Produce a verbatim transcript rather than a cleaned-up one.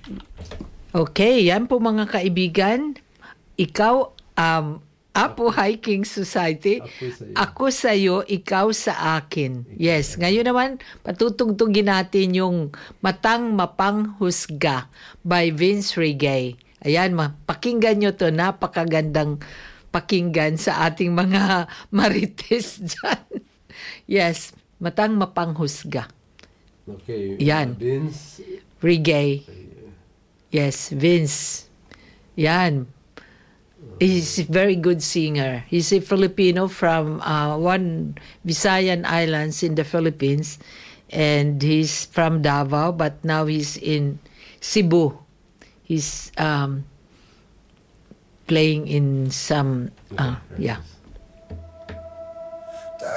Okay, yan po mga kaibigan. Ikaw, um, Apo Hiking Society. Ako sa iyo, ikaw sa akin. Yes, ngayon naman patutugtugin natin yung Matang Mapanghusga by Vince Regay. Ayan, pakinggan nyo to, napakagandang pakinggan sa ating mga marites dyan. Yes, Matang Mapanghusga. Okay. Yan. Vince Regay. Yes, Vince. Yan. He's a very good singer. He's a Filipino from uh, one Visayan Islands in the Philippines. And he's from Davao, but now he's in Cebu. He's um, playing in some, uh, yeah.